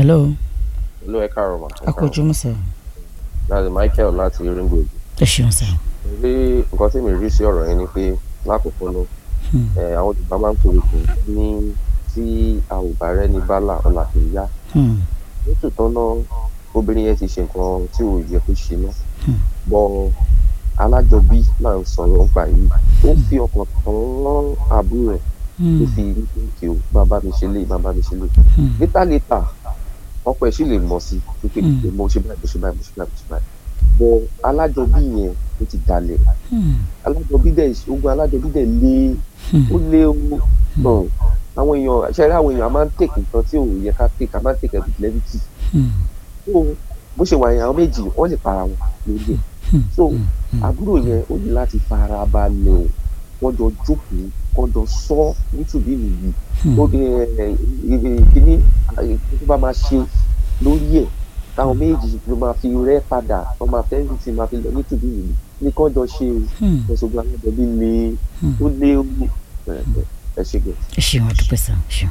hello. Hello, ẹ káàárọ̀ ma. A kò jùmọ̀ sir. Láti Michael láti Ringo. Ẹ ṣeun sir. Bí nǹkan tí mi rí sí ọ̀rọ̀ yẹn ni pé lákòókò náà àwọn Yorùbá máa ń pòwe kò ní tí a ò bá rẹ́ni bálà ọ̀là kì í yá. Nítòótọ́ náà obìnrin yẹn ti ṣe nǹkan tí ò yẹ kó ṣe náà. Bọ́ alájọbí náà ń sọ̀rọ̀ nípa yìí. Ó fi ọkàn tán àbúrò rẹ̀. Ó fi ní kí o bàbá mi ṣe lé bàbá mi ṣe lé. Létà ọkọ ẹ̀ sì lè mọ̀ sí pé mo ṣe báyìí mo ṣe báyìí mo ṣe báyìí mo ṣe báyìí. Bọ́ alájọbí yẹn ó ti dalẹ̀. Alájọbí dẹ̀ ogun alájọbí dẹ̀ lé ó lé o. Àwọn èèyàn ṣẹ́rí àwọn èèyàn a máa ń tèkì nǹkan tí ò yẹ ká tèkì a máa ń tèkì ẹ̀bùn lẹ́bìtì. Bó ṣe wà yẹn àwọn méjì wọ́n lè para wọn lórí ẹ̀. So àbúrò yẹn ó ní láti fara balẹ̀ wọ́n jọ jókòó wọ́n jọ sọ nítubí nìyí. Ó ní kíní tó bá máa ṣe lórí ẹ̀ táwọn méjì ló máa fi rẹ́ padà wọ́n máa fẹ́ ti máa fi lọ nítubí nìyí ní kán jọ ṣe ìṣògùn alájọbí lé ó lé ẹ ṣe gẹ̀. Ẹ ṣeun àdúpẹ́ sir. Ṣeun.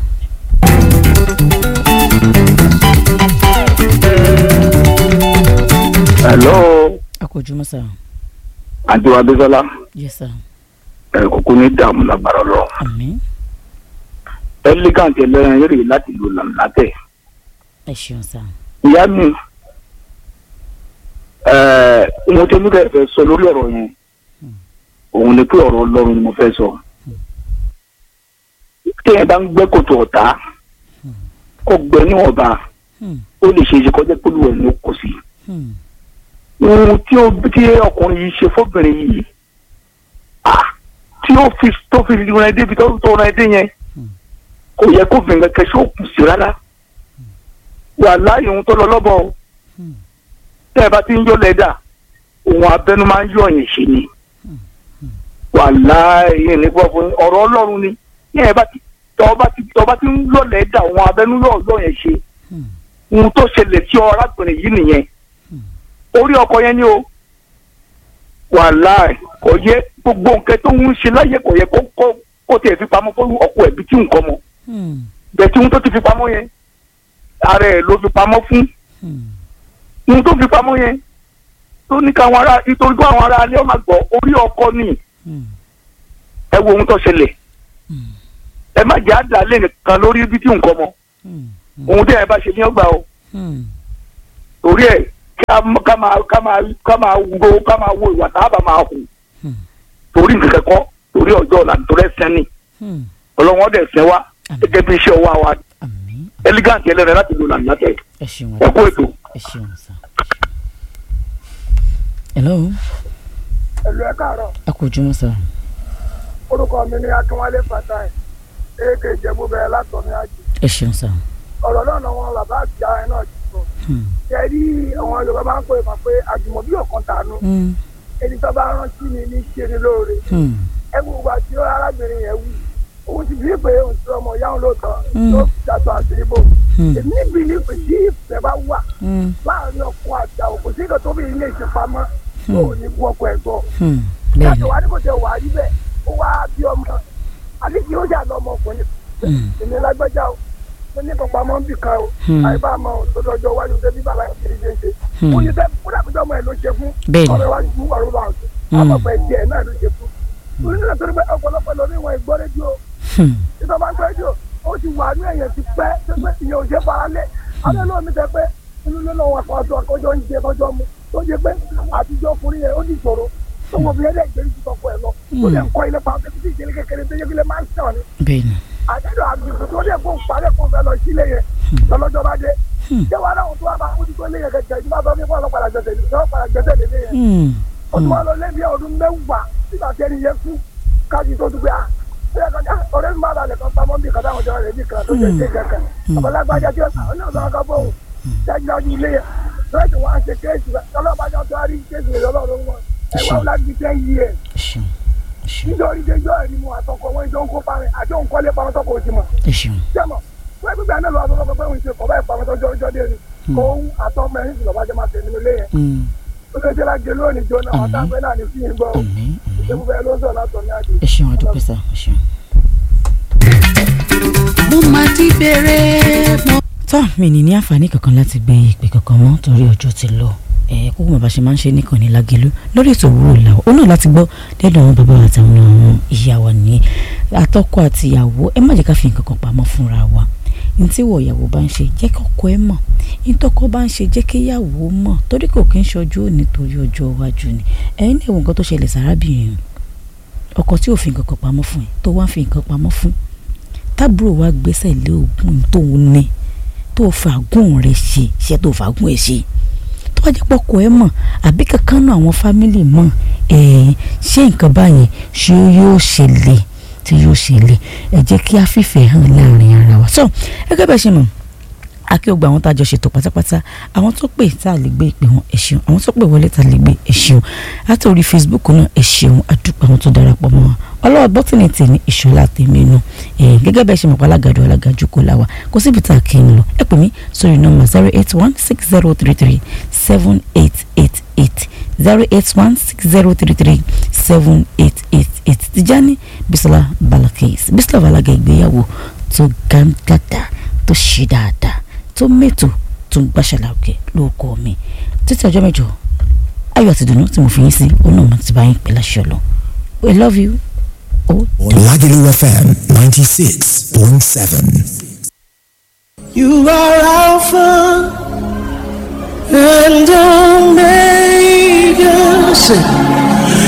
Hello. A kò jùmọ̀ sir. Àǹtí wa Bísọ́lá. Yes sir. Kókó ní dààmú lágbára lọ. Àmín. Elegant ẹlẹ́ran yẹ́rì láti lò làǹlàtẹ̀. Ẹ ṣeun sir. Ìyá mi mo ti ní kẹ́ fẹ́ sọ lórí ọ̀rọ̀ yẹn òun ni pé ọ̀rọ̀ Ọlọ́run ni mo fẹ́ sọ. Téèyàn bá ń gbẹ́ kòtò ọ̀tá kó gbẹ́ níwọ̀nba ó lè ṣe é ṣe kọjá pé olúwẹ̀ ló kò sí. Ohun tí ọkùnrin yìí ṣe fọ́bìnrin yìí tí ó fi rìn débi tó rìn dé yẹn kò yẹ kó fìǹgà kẹsí òkun sí rárá. Wà láàyè ohun tó lọ lọ́bọ̀ o. Tẹ́ ẹ bá ti ń yọ lẹ́dà òun abẹ́nu máa ń yọ ọ̀yìn ṣe ni. Wà láàyè nípa ọ̀rọ̀ Ọlọ́run ni yẹ́n ẹ bá ti tọ́ ti ń yọ lẹ́dà òun abẹ́nu yọ ọ̀yìn ṣe. Ohun tó ṣẹlẹ̀ sí arábìnrin yìí nìyẹn. Orí ọkọ yẹn ni o. Wà láàyè kò yẹ gbogbo nǹkan tó ń ṣe láyé kò yẹ kó tiẹ̀ fi pamọ́ fún ọkọ ẹ̀bí tí nǹkan mọ̀. Bẹ́ẹ̀ tí ohun tó ti fi pamọ́ yẹn ara ẹ̀ ló fi pamọ́ fún. Ohun tó fi pamọ́ yẹn tó ní káwọn ará nítorí pé àwọn ará alẹ́ ọ̀ma gbọ́ orí ọkọ ni. Ẹ wo ohun tó ṣẹlẹ̀. Ẹ má jẹ́ àdàlẹ́ nìkan lórí ibi tí nǹkan mọ̀. Ohun tí ẹ bá ṣe ní ọgbà o. Torí ẹ̀ ká máa wo ìwà tá a bá máa hù. Torí nǹkan kẹ́kọ̀ọ́ torí ọjọ́ ọ̀la torí ẹ̀sẹ̀ ni. Ọlọ́wọ́n dẹ̀ sẹ́ wa gẹ́gẹ́ bí iṣẹ́ ọwọ́ wa. Elegant ẹlẹ́rẹ̀ láti lò lànà tẹ̀. Ẹ ṣeun. Ẹ kú ètò. Ẹ ṣeun sir. Hello. Hello, ẹ káàárọ̀. A kò jùmọ̀ sir. Orúkọ mi ni Akínwálé Fatai èké Ìjẹ̀bú bẹ̀rẹ̀ látọ̀ ní àjò. Ẹ ṣeun sir. Ọ̀rọ̀ náà wọn bàbá àti ìyá ẹ náà ti sọ. Ṣé rí àwọn Yorùbá máa ń pè é pé àjùmọ̀bí ọ̀kan tànú. Ẹni tó bá rántí mi ní ṣe ni lóore. Ẹ gbogbo àti arábìnrin yẹn wí. Òun ti bí pé òun ti ọmọ ìyá òun lóòótọ́ ló ṣàtọ̀ àṣírí bò. Èmi níbi ní pé tí ìfẹ́ bá wà láàrin ọkọ àti àwọn kò sí ìkan tó bí ilé ìṣèpamọ́ tó ní bu ọkọ ẹ̀ gbọ́. Yàtọ̀ wá ní kò tẹ̀ wá rí bẹ́ẹ̀ ó wá bí ọmọ àti kí ó jà lọ ọmọkùnrin. Èmi lágbájá o mo ní kan pamọ́ ń bì kan o àìbá àmọ́ tó lọ́jọ́ wájú tẹ́bí bàbá yẹn kiri ṣe ń ṣe. Ó ní bẹ́ẹ̀ kó dàbí ọmọ ẹ̀ ló ṣe fún ọ̀rẹ́ wájú fún ọ̀rọ̀ bá ọ̀sẹ̀ àpapọ̀ ẹ̀jẹ̀ náà ló ṣe fún. Onídìrí tó ní pé ọ̀pọ̀lọpọ̀ lọ ní ìwọ̀n ìgbọ́ rédíò títọ́ bá ń gbọ́ rédíò ó ti wà ní ẹ̀yẹ̀ ti pẹ́ tó pé ìyẹn ò ṣe faralẹ̀ alẹ́ lóò mi tẹ pé inú ló lọ́wọ́ àkọ́jọ́ àkọ́jọ́ ń jẹ tọ́jọ́ mu tó jẹ pé àtijọ́ ọkùnrin yẹn ó ní ìṣòro tó wọ́n fi ẹ̀dẹ̀ gbé ju tọkọ ẹ̀ lọ ó lè kọ́ ilé pa ọ́ tẹ́tí ìṣẹ̀lẹ̀ kékeré tó yẹ kí lè máa ń sàn ni. àjẹ́dọ̀ àgbègbè tó lè fún parẹ́ fún fẹ́ lọ sílé yẹn lọ́lọ́jọ́ bá dé ṣé wàá náà tó wà bá mójútó ilé yẹn kẹ̀kẹ́ ìjọba tó ní fún ọlọ́pàá gbẹ́sẹ̀ lé yẹn ó tún wà lọ lé bí ọdún mẹ́wàá nígbà tí ẹni yẹn fún káàdì tó dùgbẹ́ ọ̀rẹ́ mi máa balẹ̀ kan pamọ́ bí kàtà àwọn ọjọ́ rẹ̀ bí kan tó jẹ́ ṣe kẹ̀kẹ́ ọ̀pọ̀lágbájá tí ó sàn ní ọ̀sán kan bóun dájúdájú ilé yẹn lọ́ọ̀tì wọn á ṣe kéèsì rẹ̀ ọlọ́pàá tó a rí kéèsì rẹ̀ lọ́rùn wọn ẹ̀wọ̀n ọ̀la ti 10 years nítorí jẹjọ́ ẹ̀ ni mo àtọkọ wọn ìjọ ń kó parẹ́ àti òun kọ́lé pamọ́ tọkọ òsì mọ̀ jẹ́mọ̀ wọ́n gbígbà náà lọ́wọ́ àtọkọ pé òun ṣe kọ́ báyìí pamọ́ tọjọ́ ọjọ́ dé ni òun àtọmọ ẹ̀yìn sì lọ́ba jẹ́ máa tẹ̀lé ilé yẹn ó lè jẹ́ lájẹ lónìí jóná ọ̀tá pé náà ní fíyìn gbọ́ ìṣẹ́gun bẹ́ẹ̀ ló ń sọ̀rọ̀ látọ̀ ní àjò. Ẹ ṣeun àdúpẹ́ sá. Ẹ ṣeun. mo máa ti bẹ̀rẹ̀ mọ́. tó mi ní àǹfààní kankan láti gbé ìpè kankan mọ́ torí ọjọ́ ti lọ kókó bàbá ṣe máa ń ṣe nìkan ní Lágẹ̀lú lórí ètò òwúrọ̀ ìlà ó náà láti gbọ́ lẹ́nu àwọn bàbá àtàwọn àwọn ìyá wa ní àtọkọ àti ìyàwó ẹ má jẹ́ ká fi nǹkan kan pamọ́ fúnra wa ní tí wọ ìyàwó bá ń ṣe jẹ́ kọ́kọ́ ẹ mọ̀ ní tọkọ bá ń ṣe jẹ́ kí ìyàwó mọ̀ torí kò kí ń ṣojú nítorí ọjọ́ iwájú ni ẹ̀yin ní ẹ̀wọ̀n nǹkan tó ṣẹlẹ̀ sárábìnrin ọkọ tí ò fi nǹkan kan pamọ́ fún ẹ tó wá fi nǹkan pamọ́ fún tábúrò wa gbèsè lé ogún tó ní tó fàgùn rẹ̀ ṣe tó fàgùn ẹ̀ ṣe tó bá jẹ́ pọ́kọ ẹ mọ̀ àbí kankan náà àwọn fámìlì mọ̀ ṣé nǹkan báyìí ṣé yóò ṣẹlẹ̀ tí yóò ṣẹlẹ̀ ẹ jẹ́ kí a fìfẹ́ hàn láàrin ara wa so gẹ́gẹ́ bẹ́ẹ̀ ṣe mọ̀ akí ó gba àwọn tájọ ṣètò pátápátá àwọn tó pè tá a lè gbé ìpè wọn ẹ ṣeun àwọn tó pè wọlé tá a lè gbé ẹ ṣeun láti orí Facebook náà ẹ ṣeun àdúpẹ́ àwọn tó darapọ̀ mọ́ wa ọlọ́wọ́ bọ́tìnì tì ní ìṣọ̀lá tèmi nù gẹ́gẹ́ bẹ́ẹ̀ ṣe mọ̀ pé alágàjù kò láwa kò síbi tá a kì í lọ ẹ pè mí sórí nọ́mbà 08160337888 08160337888 Tijani Bisola Balakis Bisola Balaga ìgbéyàwó tó gàǹgàdà tó ṣe dáadáa tó mẹ́tò tó ń gbàṣàlà òkè lóko mi títí ọjọ́ mẹ́jọ ayọ̀ àti ìdùnnú tí mo fi yín sí òun náà mo ti bá yín pè láṣẹ ọlọ I love you. Lagelu FM 96.7. You are Alpha and Omega.